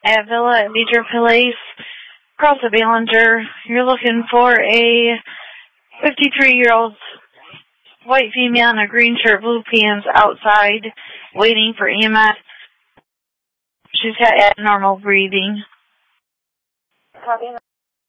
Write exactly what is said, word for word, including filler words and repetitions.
at Villa at Major Place, across the Ballinger. You're looking for a fifty-three-year-old white female in a green shirt, blue pants, outside, waiting for E M S. She's got abnormal breathing. Copy.